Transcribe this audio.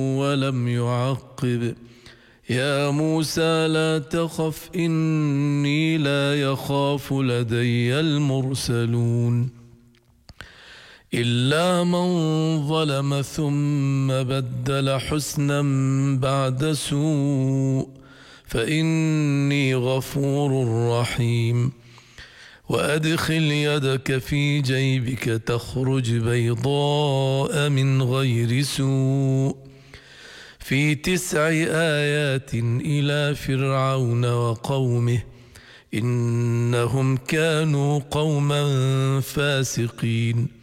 ولم يعقب. يا موسى لا تخف إني لا يخاف لدي المرسلون إلا من ظلم ثم بدل حسنا بعد سوء فإني غفور رحيم. وأدخل يدك في جيبك تخرج بيضاء من غير سوء في 9 آيات إلى فرعون وقومه إنهم كانوا قوما فاسقين.